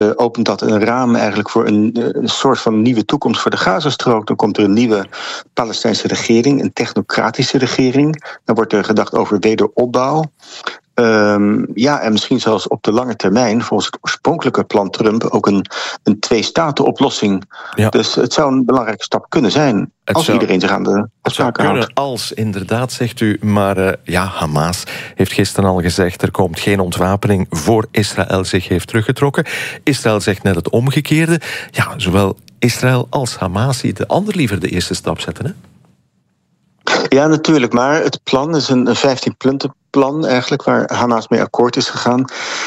opent dat een raam eigenlijk voor een soort van nieuwe toekomst voor de Gazastrook. Dan komt er een nieuwe Palestijnse regering, een technocratische regering. Dan wordt er gedacht over wederopbouw. En misschien zelfs op de lange termijn, volgens het oorspronkelijke plan Trump, ook een twee-staten-oplossing. Ja. Dus het zou een belangrijke stap kunnen zijn, iedereen zich aan de afspraken houdt. Als, inderdaad, zegt u. Maar Hamas heeft gisteren al gezegd, er komt geen ontwapening voor Israël zich heeft teruggetrokken. Israël zegt net het omgekeerde. Ja, zowel Israël als Hamas ziet de ander liever de eerste stap zetten, hè? Ja, natuurlijk, maar het plan is een 15-puntenplan eigenlijk, waar Hamas mee akkoord is gegaan.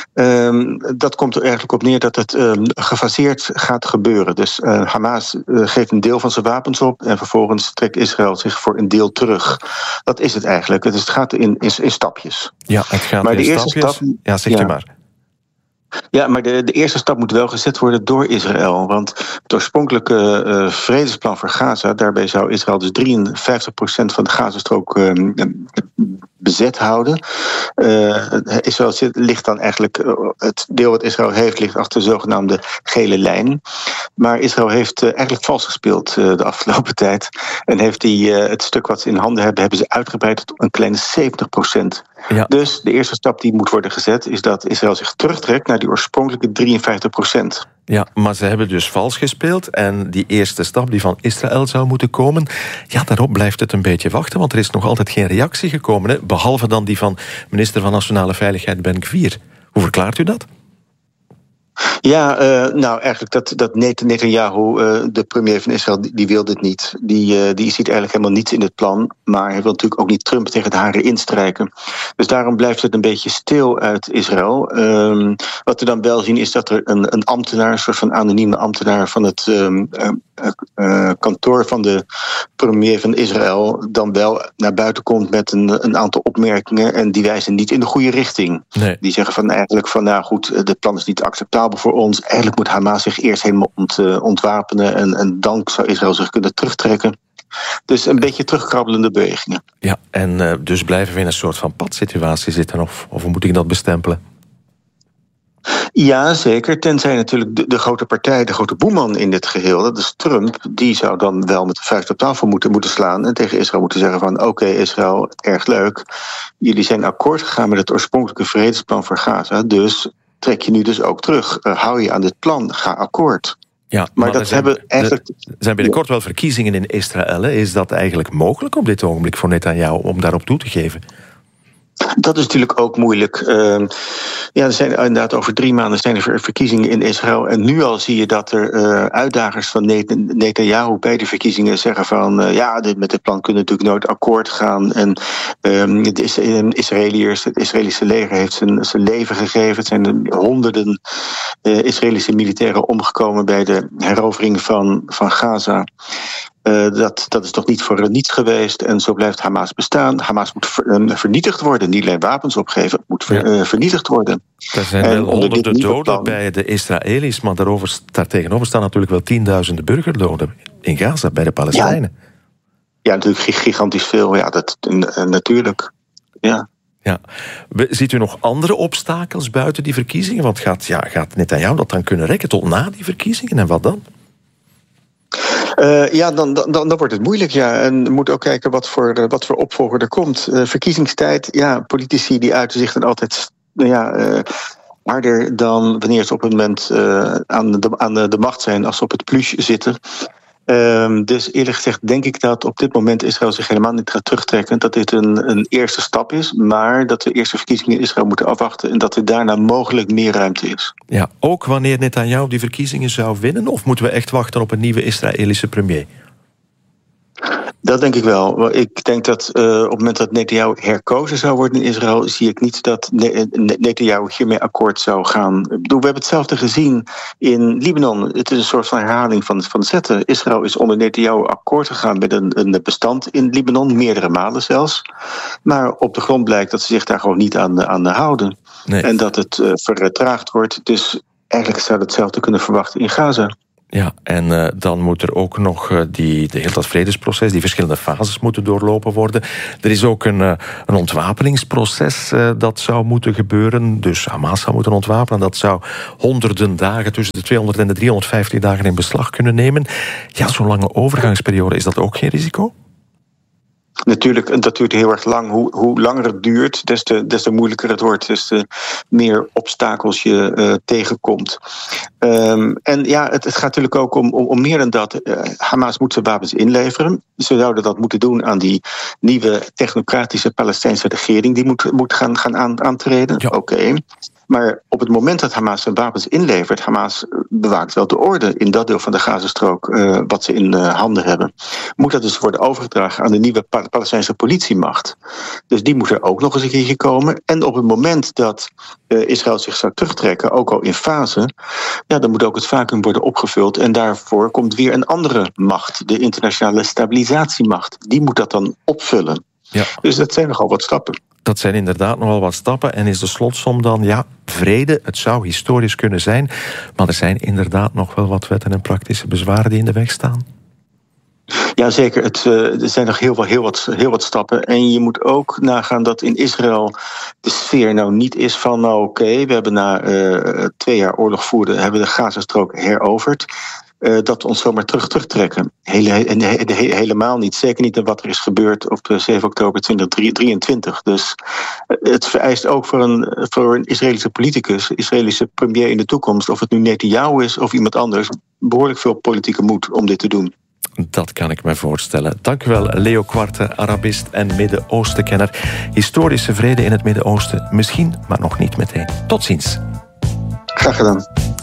Dat komt er eigenlijk op neer dat het gefaseerd gaat gebeuren. Dus Hamas geeft een deel van zijn wapens op en vervolgens trekt Israël zich voor een deel terug. Dat is het eigenlijk. Dus het gaat in stapjes. Ja, het gaat maar in stapjes. Ja, zegt u maar. Ja, maar de eerste stap moet wel gezet worden door Israël. Want het oorspronkelijke vredesplan voor Gaza, daarbij zou Israël dus 53% van de Gazastrook bezet houden. Israël ligt dan eigenlijk, het deel wat Israël heeft, ligt achter de zogenaamde gele lijn. Maar Israël heeft eigenlijk vals gespeeld de afgelopen tijd. En heeft het stuk wat ze in handen hebben ze uitgebreid tot een kleine 70%. Ja. Dus de eerste stap die moet worden gezet is dat Israël zich terugtrekt naar die oorspronkelijke 53%. Ja, maar ze hebben dus vals gespeeld en die eerste stap die van Israël zou moeten komen, ja, daarop blijft het een beetje wachten, want er is nog altijd geen reactie gekomen, hè, behalve dan die van minister van Nationale Veiligheid Ben-Gvir. Hoe verklaart u dat? Ja, eigenlijk dat Netanyahu, de premier van Israël, die wil dit niet. Die ziet eigenlijk helemaal niets in het plan, maar hij wil natuurlijk ook niet Trump tegen de haren instrijken. Dus daarom blijft het een beetje stil uit Israël. Wat we dan wel zien is dat er een ambtenaar, een soort van anonieme ambtenaar van het kantoor van de premier van Israël dan wel naar buiten komt met een aantal opmerkingen en die wijzen niet in de goede richting. Nee. Die zeggen van nou goed, het plan is niet acceptabel voor ons. Eigenlijk moet Hamas zich eerst helemaal ontwapenen en dan zou Israël zich kunnen terugtrekken. Dus een beetje terugkrabbelende bewegingen. Ja, en dus blijven we in een soort van padsituatie zitten, of hoe moet ik dat bestempelen? Ja, zeker. Tenzij natuurlijk de grote partij, de grote boeman in dit geheel, dat is Trump, die zou dan wel met de vuist op tafel moeten slaan en tegen Israël moeten zeggen van oké, Israël, erg leuk. Jullie zijn akkoord gegaan met het oorspronkelijke vredesplan voor Gaza, dus trek je nu dus ook terug. Hou je aan dit plan, ga akkoord. Ja, maar dat er zijn binnenkort wel verkiezingen in Israël. Hè? Is dat eigenlijk mogelijk op dit ogenblik voor Netanyahu om daarop toe te geven? Dat is natuurlijk ook moeilijk. Er zijn inderdaad over 3 maanden zijn er verkiezingen in Israël. En nu al zie je dat er uitdagers van Netanyahu bij de verkiezingen zeggen van met dit plan kunnen we natuurlijk nooit akkoord gaan. En het Israëlische leger heeft zijn leven gegeven. Het zijn honderden Israëlische militairen omgekomen bij de herovering van Gaza. Dat is toch niet voor niets geweest. En zo blijft Hamas bestaan. Hamas moet vernietigd worden. Niet alleen wapens opgeven, het moet vernietigd worden. Er zijn wel honderden doden bij de Israëli's, maar daartegenover staan natuurlijk wel tienduizenden burgerdoden in Gaza bij de Palestijnen. Ja, natuurlijk gigantisch veel. Ja, dat natuurlijk. Ja. Ja. Ziet u nog andere obstakels buiten die verkiezingen? Want gaat Netanyahu dat dan kunnen rekken tot na die verkiezingen? En wat dan? Dan wordt het moeilijk, ja. En we moeten ook kijken wat voor opvolger er komt. Verkiezingstijd, politici die uiten zich dan altijd harder dan wanneer ze op het moment aan de macht zijn, als ze op het pluche zitten. Dus eerlijk gezegd denk ik dat op dit moment Israël zich helemaal niet gaat terugtrekken. Dat dit een eerste stap is, maar dat de eerste verkiezingen in Israël moeten afwachten en dat er daarna mogelijk meer ruimte is. Ja, ook wanneer Netanyahu die verkiezingen zou winnen, of moeten we echt wachten op een nieuwe Israëlische premier? Dat denk ik wel. Ik denk dat op het moment dat Netanyahu herkozen zou worden in Israël, zie ik niet dat Netanyahu hiermee akkoord zou gaan. We hebben hetzelfde gezien in Libanon. Het is een soort van herhaling van de zetten. Israël is onder Netanyahu akkoord gegaan met een bestand in Libanon, meerdere malen zelfs. Maar op de grond blijkt dat ze zich daar gewoon niet aan houden. Nee. En dat het vertraagd wordt. Dus eigenlijk zou hetzelfde kunnen verwachten in Gaza. Ja, en dan moet er ook nog heel dat vredesproces, die verschillende fases moeten doorlopen worden. Er is ook een ontwapeningsproces dat zou moeten gebeuren. Dus Hamas zou moeten ontwapenen. Dat zou honderden dagen, tussen de 200 en de 350 dagen in beslag kunnen nemen. Ja, zo'n lange overgangsperiode, is dat ook geen risico? Natuurlijk, dat duurt heel erg lang. Hoe langer het duurt, des te moeilijker het wordt. Des te meer obstakels je tegenkomt. En ja, het gaat natuurlijk ook om meer dan dat. Hamas moet zijn wapens inleveren. Ze zouden dat moeten doen aan die nieuwe technocratische Palestijnse regering. Die moet gaan aantreden. Ja. Oké. Maar op het moment dat Hamas zijn wapens inlevert, Hamas bewaakt wel de orde in dat deel van de Gazastrook wat ze in handen hebben. Moet dat dus worden overgedragen aan de nieuwe Palestijnse politiemacht. Dus die moet er ook nog eens een keertje komen. En op het moment dat Israël zich zou terugtrekken, ook al in fase, ja, dan moet ook het vacuüm worden opgevuld. En daarvoor komt weer een andere macht, de internationale stabilisatiemacht. Die moet dat dan opvullen. Ja. Dus dat zijn nogal wat stappen. Dat zijn inderdaad nogal wat stappen. En is de slotsom dan, ja, vrede, het zou historisch kunnen zijn, maar er zijn inderdaad nog wel wat wetten en praktische bezwaren die in de weg staan? Ja, zeker. Er zijn nog heel wat stappen. En je moet ook nagaan dat in Israël de sfeer nou niet is van, oké, we hebben na 2 jaar oorlog voeren, hebben de Gazastrook heroverd. Dat we ons zomaar terugtrekken. Helemaal niet. Zeker niet in wat er is gebeurd op 7 oktober 2023. Dus het vereist ook voor een Israëlische politicus, Israëlische premier in de toekomst, of het nu Netanyahu is of iemand anders, behoorlijk veel politieke moed om dit te doen. Dat kan ik me voorstellen. Dank u wel, Leo Quarte, Arabist en Midden-Oostenkenner. Historische vrede in het Midden-Oosten, misschien, maar nog niet meteen. Tot ziens. Graag gedaan.